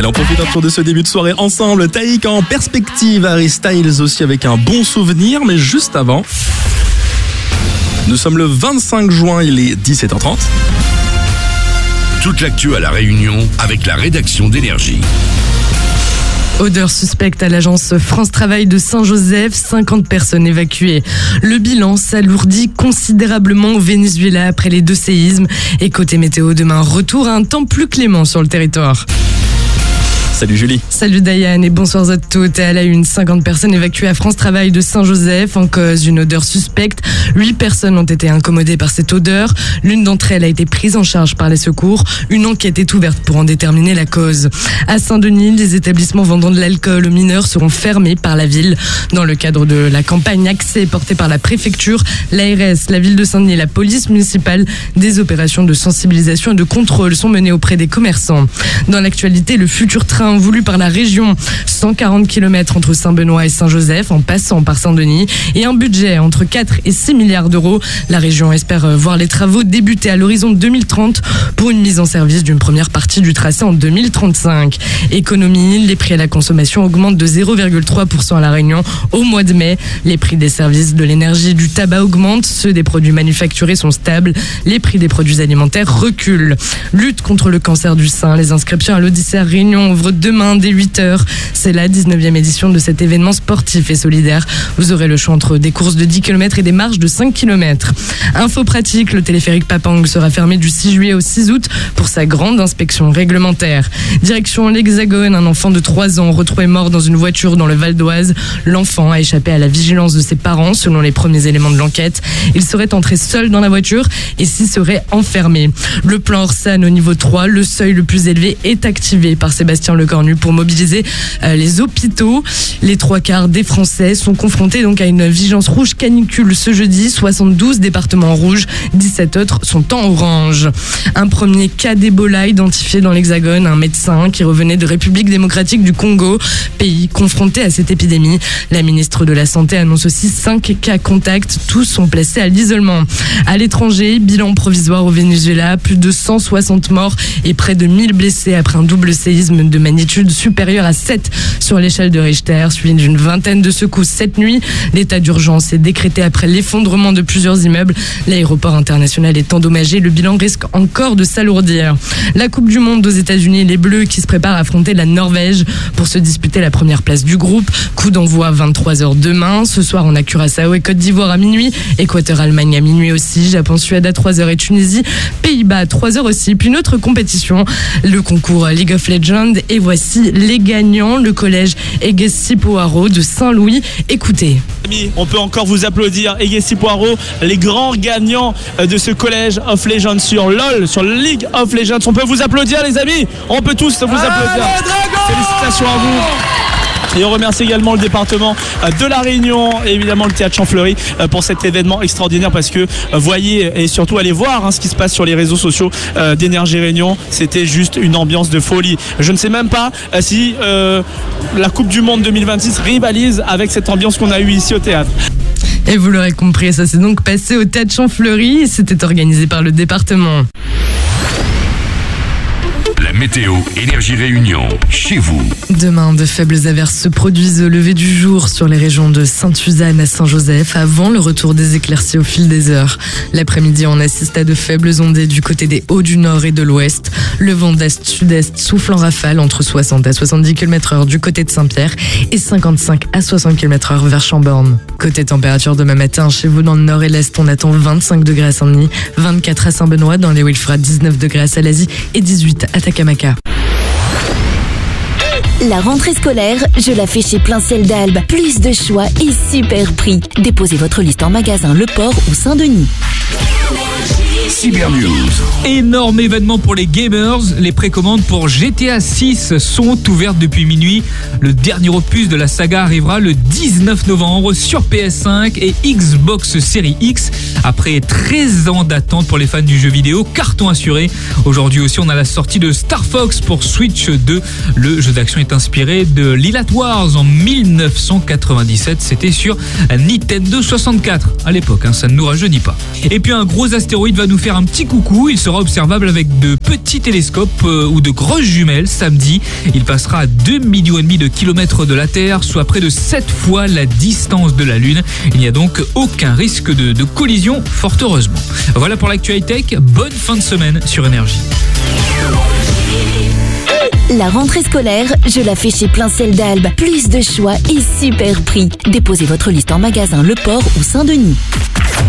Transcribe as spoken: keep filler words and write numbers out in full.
Allez, on profite un tour de ce début de soirée ensemble. Taïk en perspective, Harry Styles aussi avec un bon souvenir, mais juste avant, nous sommes le vingt-cinq juin, il est dix-sept heures trente. Toute l'actu à La Réunion avec la rédaction d'Énergie. Odeur suspecte à l'agence France Travail de Saint-Joseph, cinquante personnes évacuées. Le bilan s'alourdit considérablement au Venezuela après les deux séismes. Et côté météo, demain, retour à un temps plus clément sur le territoire. Salut Julie. Salut Diane et bonsoir à toutes. À la une, cinquante personnes évacuées à France Travail de Saint-Joseph en cause d'une odeur suspecte. huit personnes ont été incommodées par cette odeur. L'une d'entre elles a été prise en charge par les secours. Une enquête est ouverte pour en déterminer la cause. À Saint-Denis, les établissements vendant de l'alcool aux mineurs seront fermés par la ville. Dans le cadre de la campagne Accès portée par la préfecture, l'A R S, la ville de Saint-Denis et la police municipale, des opérations de sensibilisation et de contrôle sont menées auprès des commerçants. Dans l'actualité, le futur train voulu par la région, cent quarante kilomètres entre Saint-Benoît et Saint-Joseph en passant par Saint-Denis et un budget entre quatre et six milliards d'euros. La région espère voir les travaux débuter à l'horizon deux mille trente pour une mise en service d'une première partie du tracé en deux mille trente-cinq. Économie, les prix à la consommation augmentent de zéro virgule trois pour cent à La Réunion au mois de mai. Les prix des services, de l'énergie et du tabac augmentent, ceux des produits manufacturés sont stables, les prix des produits alimentaires reculent. Lutte contre le cancer du sein, les inscriptions à l'Odyssée Réunion ouvrent demain dès huit heures. C'est la dix-neuvième édition de cet événement sportif et solidaire. Vous aurez le choix entre des courses de dix kilomètres et des marches de cinq kilomètres. Info pratique, le téléphérique Papang sera fermé du six juillet au six août pour sa grande inspection réglementaire. Direction l'Hexagone, un enfant de trois ans retrouvé mort dans une voiture dans le Val d'Oise. L'enfant a échappé à la vigilance de ses parents selon les premiers éléments de l'enquête. Il serait entré seul dans la voiture et s'y serait enfermé. Le plan Orsan au niveau trois, le seuil le plus élevé, est activé par Sébastien Lecornu pour mobiliser euh, les hôpitaux. Les trois quarts des Français sont confrontés donc à une vigilance rouge canicule ce jeudi. soixante-douze départements en rouge, dix-sept autres sont en orange. Un premier cas d'Ebola identifié dans l'Hexagone, un médecin qui revenait de République démocratique du Congo, pays confronté à cette épidémie. La ministre de la Santé annonce aussi cinq cas contacts, tous sont placés à l'isolement. À l'étranger, bilan provisoire au Venezuela, plus de cent soixante morts et près de mille blessés après un double séisme de magnitude supérieure à sept sur l'échelle de Richter, suivi d'une vingtaine de secousses cette nuit. L'état d'urgence est décrété après l'effondrement de plusieurs immeubles. L'aéroport international est endommagé. Le bilan risque encore de s'alourdir. La Coupe du Monde aux États-Unis, les Bleus qui se préparent à affronter la Norvège pour se disputer la première place du groupe. Coup d'envoi vingt-trois heures demain. Ce soir, on a Curaçao et Côte d'Ivoire à minuit. Équateur-Allemagne à minuit aussi. Japon-Suède à trois heures et Tunisie. Pays-Bas à trois heures aussi. Puis une autre compétition, le concours League of Legends. Et voici les gagnants, le collège Egessi Poirot de Saint-Louis. Écoutez. On peut encore vous applaudir, Egessi Poirot, les grands gagnants de ce collège of Legends sur LOL, sur League of Legends. On peut vous applaudir les amis, on peut tous vous applaudir. Félicitations à vous. Et on remercie également le département de La Réunion et évidemment le théâtre Champfleury pour cet événement extraordinaire, parce que voyez et surtout allez voir hein, ce qui se passe sur les réseaux sociaux d'Énergie Réunion. C'était juste une ambiance de folie. Je ne sais même pas si euh, la Coupe du Monde deux mille vingt-six rivalise avec cette ambiance qu'on a eue ici au théâtre. Et vous l'aurez compris, ça s'est donc passé au théâtre Champfleury. C'était organisé par le département. La météo Énergie Réunion, chez vous. Demain, de faibles averses se produisent au lever du jour sur les régions de Sainte-Suzanne à Saint-Joseph avant le retour des éclaircies au fil des heures. L'après-midi, on assiste à de faibles ondées du côté des hauts du nord et de l'ouest. Le vent d'est-sud-est souffle en rafale entre soixante à soixante-dix kilomètres heure du côté de Saint-Pierre et cinquante-cinq à soixante kilomètres heure vers Chambord. Côté température, demain matin, chez vous dans le nord et l'est, on attend vingt-cinq degrés à Saint-Denis, vingt-quatre à Saint-Benoît, dans les Wilfrat, dix-neuf degrés à Salazie et dix-huit à Takamaka. La rentrée scolaire, je la fais chez Plein Ciel d'Albe. Plus de choix et super prix. Déposez votre liste en magasin Le Port ou Saint-Denis. Cyber News. Énorme événement pour les gamers. Les précommandes pour G T A six sont ouvertes depuis minuit. Le dernier opus de la saga arrivera le dix-neuf novembre sur P S cinq et Xbox Series X. Après treize ans d'attente pour les fans du jeu vidéo, carton assuré. Aujourd'hui aussi, on a la sortie de Star Fox pour Switch deux. Le jeu d'action est inspiré de Lylat Wars en mille neuf cent quatre-vingt-dix-sept. C'était sur Nintendo soixante-quatre à l'époque, hein, ça ne nous rajeunit pas. Et puis un gros astéroïde va nous faire un petit coucou. Il sera observable avec de petits télescopes euh, ou de grosses jumelles samedi. Il passera à deux millions et demi de kilomètres de la Terre, soit près de sept fois la distance de la Lune. Il n'y a donc aucun risque de, de collision, fort heureusement. Voilà pour l'actu high-tech. Bonne fin de semaine sur Énergie. La rentrée scolaire, je la fais chez Plein Ciel d'Albe. Plus de choix et super prix. Déposez votre liste en magasin Le Port ou Saint-Denis.